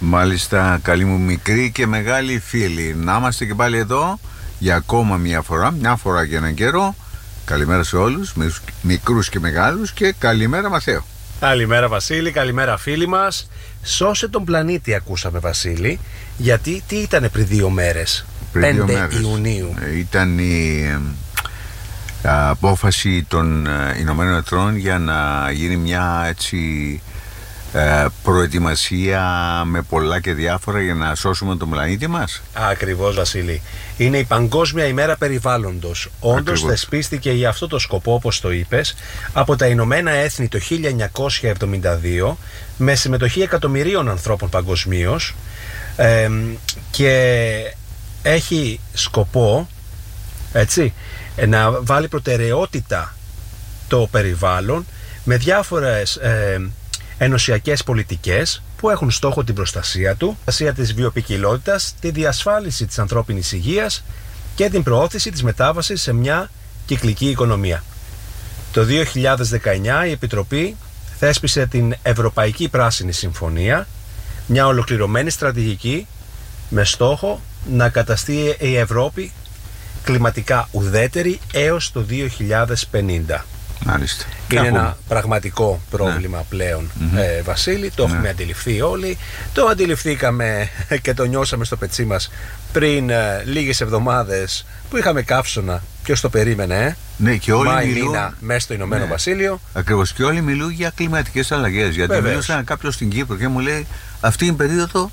Μάλιστα, καλή μου μικρή και μεγάλη φίλη. Να είμαστε και πάλι εδώ για ακόμα μια φορά για έναν καιρό. Καλημέρα σε όλους, μικρούς και μεγάλους, και καλημέρα Μαθαίο. Καλημέρα Βασίλη, καλημέρα φίλοι μας. Σώσε τον πλανήτη ακούσαμε, Βασίλη. Γιατί τι ήτανε πριν 2 μέρες? 5 Ιουνίου. Ήταν η απόφαση των Ηνωμένων Εθνών για να γίνει μια έτσι προετοιμασία με πολλά και διάφορα για να σώσουμε τον πλανήτη μας. Ακριβώς, Βασίλη. Είναι η Παγκόσμια ημέρα περιβάλλοντος. Όντως θεσπίστηκε για αυτό το σκοπό, όπως το είπες, από τα Ηνωμένα Έθνη το 1972 με συμμετοχή εκατομμυρίων ανθρώπων παγκοσμίως, και έχει σκοπό, έτσι, να βάλει προτεραιότητα το περιβάλλον με διάφορες ενωσιακές πολιτικές που έχουν στόχο την προστασία του, προστασία της βιοποικιλότητας, τη διασφάλιση της ανθρώπινης υγείας και την προώθηση της μετάβασης σε μια κυκλική οικονομία. Το 2019 η Επιτροπή θέσπισε την Ευρωπαϊκή Πράσινη Συμφωνία, μια ολοκληρωμένη στρατηγική με στόχο να καταστεί η Ευρώπη κλιματικά ουδέτερη έως το 2050. Μάλιστα. Είναι ένα πραγματικό πρόβλημα πλέον, Βασίλη. Το έχουμε αντιληφθεί όλοι. Το αντιληφθήκαμε και το νιώσαμε στο πετσί μας πριν λίγες εβδομάδες που είχαμε καύσωνα. Ποιος το περίμενε, Ναι, και όλοι Μάη μήνα μέσα στο Ηνωμένο Βασίλειο. Ακριβώς, και όλοι μιλούν για κλιματικές αλλαγές. Γιατί μιλούσα κάποιος στην Κύπρο και μου λέει αυτή την περίοδο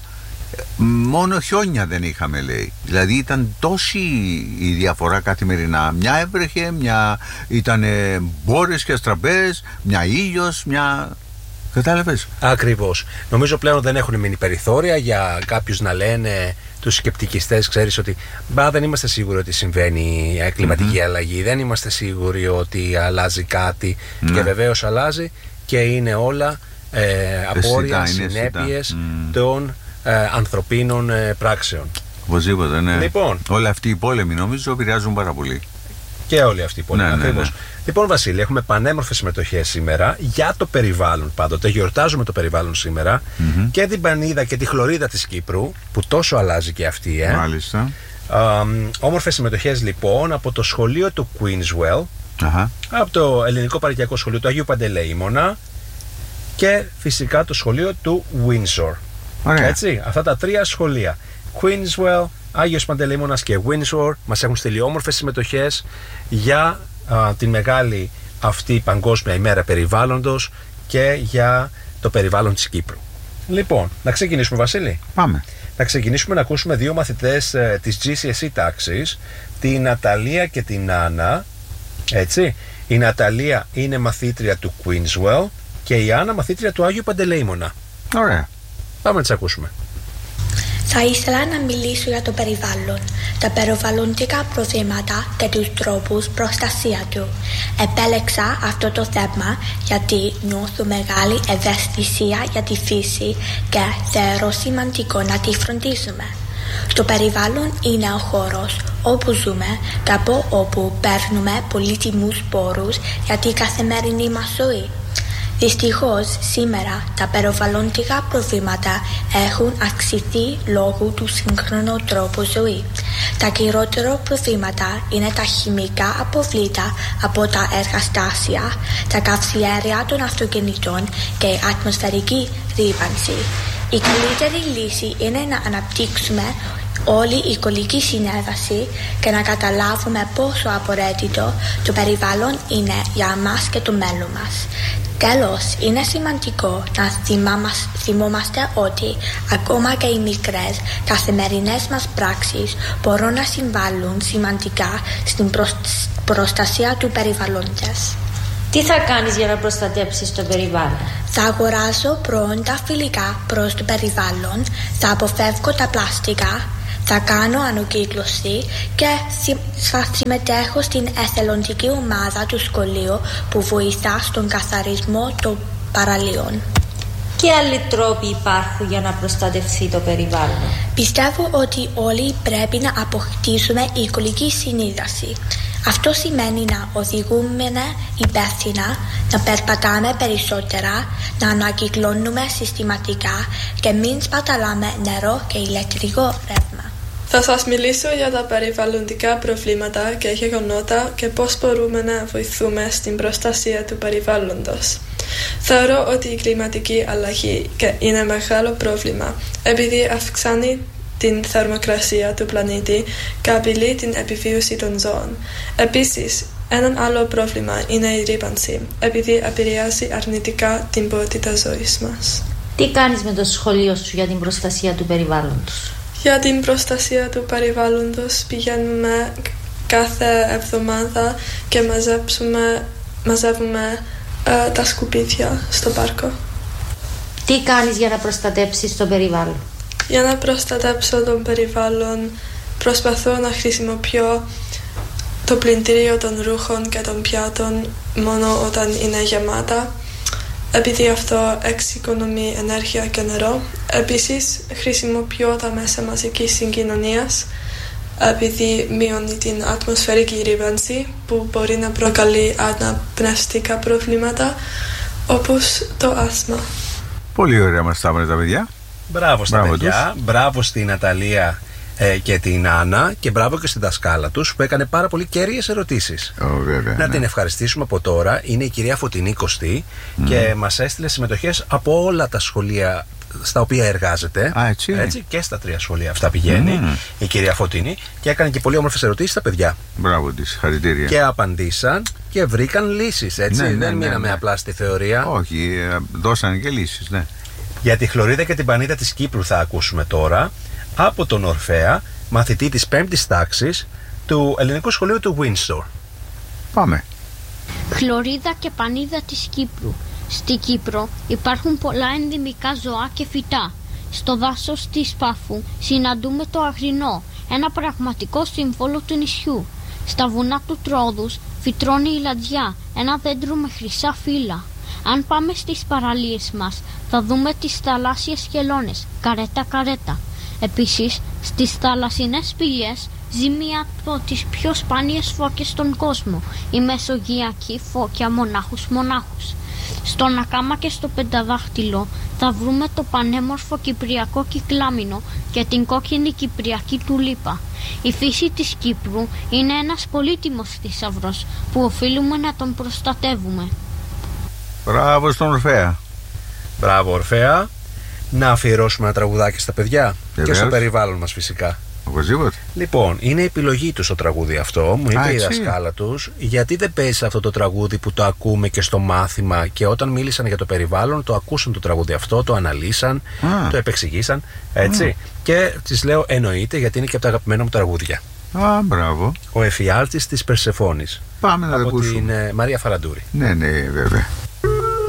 μόνο χιόνια δεν είχαμε, λέει. Δηλαδή ήταν τόση η διαφορά καθημερινά. Μια έβρεχε, μια ήταν μπόρες και αστραπές, μια ήλιος, μια... Κατάλαβες? Ακριβώς. Νομίζω πλέον δεν έχουν μείνει περιθώρια για κάποιους να λένε, τους σκεπτικιστές, ξέρεις, ότι δεν είμαστε σίγουροι ότι συμβαίνει κλιματική αλλαγή, δεν είμαστε σίγουροι ότι αλλάζει κάτι, και βεβαίως αλλάζει και είναι όλα απόρρια, συνέπειες των ανθρωπίνων πράξεων. Οπωσδήποτε, ναι. Λοιπόν, όλοι αυτοί οι πόλεμοι νομίζω επηρεάζουν πάρα πολύ. Και όλοι αυτοί οι πόλεμοι, ακριβώς. Λοιπόν, Βασίλη, έχουμε πανέμορφες συμμετοχές σήμερα για το περιβάλλον. Πάντοτε γιορτάζουμε το περιβάλλον σήμερα, και την Πανίδα και τη Χλωρίδα της Κύπρου, που τόσο αλλάζει και αυτή. Μάλιστα. Όμορφες συμμετοχές λοιπόν από το σχολείο του Queenswell, από το Ελληνικό Παροικιακό Σχολείο του Αγίου Παντελεήμονα και φυσικά το σχολείο του Windsor. Έτσι, αυτά τα 3 σχολεία, Queenswell, Άγιος Παντελεήμονας και Windsor, μας έχουν στείλει όμορφες συμμετοχές για την μεγάλη αυτή Παγκόσμια ημέρα περιβάλλοντος και για το περιβάλλον της Κύπρου. Λοιπόν, να ξεκινήσουμε, Βασίλη. Πάμε. Να ξεκινήσουμε να ακούσουμε 2 μαθητές της GCSE τάξης, την Ναταλία και την Άννα. Έτσι, η Ναταλία είναι μαθήτρια του Queenswell και η Άννα μαθήτρια του Άγιου Παντελεήμονα. Ωραία. Πάμε να τις ακούσουμε. Θα ήθελα να μιλήσω για το περιβάλλον, τα περιβαλλοντικά προβλήματα και τους τρόπους προστασία του. Επέλεξα αυτό το θέμα γιατί νιώθω μεγάλη ευαισθησία για τη φύση και θεωρώ σημαντικό να τη φροντίσουμε. Το περιβάλλον είναι ο χώρος όπου ζούμε και από όπου παίρνουμε πολύτιμους πόρους για την καθημερινή μας ζωή. Δυστυχώς, σήμερα τα περιβαλλοντικά προβλήματα έχουν αυξηθεί λόγω του σύγχρονου τρόπου ζωής. Τα κυριότερα προβλήματα είναι τα χημικά αποβλήτα από τα εργαστάσια, τα καυσαέρια των αυτοκινήτων και η ατμοσφαιρική ρήπανση. Η καλύτερη λύση είναι να αναπτύξουμε όλη η οικολογική συνέβαση και να καταλάβουμε πόσο απαραίτητο το περιβάλλον είναι για μας και το μέλλον μας. Τέλος, είναι σημαντικό να θυμόμαστε ότι ακόμα και οι μικρές καθημερινές μας πράξεις μπορούν να συμβάλλουν σημαντικά στην προστασία του περιβάλλοντος. Τι θα κάνεις για να προστατέψεις το περιβάλλον? Θα αγοράζω προϊόντα φιλικά προς το περιβάλλον, θα αποφεύγω τα πλαστικά, θα κάνω ανακύκλωση και θα συμμετέχω στην εθελοντική ομάδα του σχολείου που βοηθά στον καθαρισμό των παραλίων. Τι άλλοι τρόποι υπάρχουν για να προστατευτεί το περιβάλλον? Πιστεύω ότι όλοι πρέπει να αποκτήσουμε οικολογική συνείδηση. Αυτό σημαίνει να οδηγούμε υπεύθυνα, να περπατάμε περισσότερα, να ανακυκλώνουμε συστηματικά και μην σπαταλάμε νερό και ηλεκτρικό ρεύμα. Θα σας μιλήσω για τα περιβαλλοντικά προβλήματα και γεγονότα και πώς μπορούμε να βοηθούμε στην προστασία του περιβάλλοντος. Θεωρώ ότι η κλιματική αλλαγή είναι μεγάλο πρόβλημα, επειδή αυξάνει την θερμοκρασία του πλανήτη και απειλεί την επιβίωση των ζώων. Επίσης, έναν άλλο πρόβλημα είναι η ρύπανση, επειδή επηρεάζει αρνητικά την ποιότητα ζωής μας. Τι κάνεις με το σχολείο σου για την προστασία του περιβάλλοντος? Για την προστασία του περιβάλλοντος πηγαίνουμε κάθε εβδομάδα και μαζεύουμε τα σκουπίδια στο πάρκο. Τι κάνεις για να προστατέψεις το περιβάλλον? Για να προστατέψω τον περιβάλλον προσπαθώ να χρησιμοποιώ το πλυντήριο των ρούχων και των πιάτων μόνο όταν είναι γεμάτα, επειδή αυτό εξοικονομεί ενέργεια και νερό. Επίσης χρησιμοποιώ τα μέσα μαζικής συγκοινωνίας, επειδή μειώνει την ατμοσφαιρική ρήπανση που μπορεί να προκαλεί αναπνευστικά προβλήματα όπως το άσθμα. Πολύ ωραία μας τα είπανε τα παιδιά. Μπράβο στα παιδιά, μπράβο στην Ναταλία και την Άννα και μπράβο και στην δασκάλα τους που έκανε πάρα πολύ κέρυες ερωτήσεις. Να την ευχαριστήσουμε από τώρα. Είναι η κυρία Φωτεινή Κωστή και μας έστειλε συμμετοχές από όλα τα σχολεία στα οποία εργάζεται. Έτσι, και στα 3 σχολεία αυτά πηγαίνει η κυρία Φωτεινή και έκανε και πολύ όμορφες ερωτήσεις στα παιδιά. Μπράβο της, συγχαρητήρια. Και απαντήσαν και βρήκαν λύσεις, έτσι. Δεν μείναμε απλά στη θεωρία. Όχι, δώσανε και λύσεις, ναι. Για τη χλωρίδα και την πανίδα της Κύπρου θα ακούσουμε τώρα από τον Ορφέα, μαθητή της 5ης τάξης του Ελληνικού Σχολείου του Windsor. Πάμε. Χλωρίδα και πανίδα της Κύπρου. Στη Κύπρο υπάρχουν πολλά ενδυμικά ζώα και φυτά. Στο δάσος της Πάφου συναντούμε το αγρινό, ένα πραγματικό σύμβολο του νησιού. Στα βουνά του Τρόδους φυτρώνει η λαντζιά, ένα δέντρο με χρυσά φύλλα. Αν πάμε στις παραλίες μας θα δούμε τις θαλάσσιες χελώνες, καρέτα-καρέτα. Επίσης, στις θαλασσινές σπηλιές ζει μία από τις πιο σπάνιες φώκες στον κόσμο, η μεσογειακή φώκια μονάχους. Στον Ακάμα και στο Πενταδάχτυλο θα βρούμε το πανέμορφο κυπριακό κυκλάμινο και την κόκκινη κυπριακή τουλίπα. Η φύση της Κύπρου είναι ένας πολύτιμος θησαυρός που οφείλουμε να τον προστατεύουμε. Μπράβο στον Ορφέα. Μπράβο Ορφέα. Να αφιερώσουμε ένα τραγουδάκι στα παιδιά. Βεβαίως. Και στο περιβάλλον μας φυσικά. Οπωσδήποτε. Λοιπόν, είναι επιλογή τους το τραγούδι αυτό. Μου είπε η δασκάλα τους, γιατί δεν παίζει αυτό το τραγούδι που το ακούμε και στο μάθημα, και όταν μίλησαν για το περιβάλλον το ακούσαν το τραγούδι αυτό, το αναλύσαν, το επεξηγήσαν, έτσι. Και της λέω εννοείται, γιατί είναι και από τα αγαπημένα μου τραγούδια. Μπράβο. Ο εφιάλτης της Περσεφόνης. Πάμε να το ακούσουμε. Από την Μαρία Φαραντούρη. Ναι, βέβαια.